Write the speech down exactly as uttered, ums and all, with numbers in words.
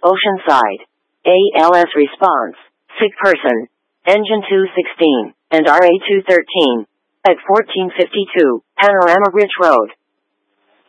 Oceanside. A L S response, sick person, engine two sixteen, and R A two thirteen. At fourteen fifty-two, Panorama Ridge Road.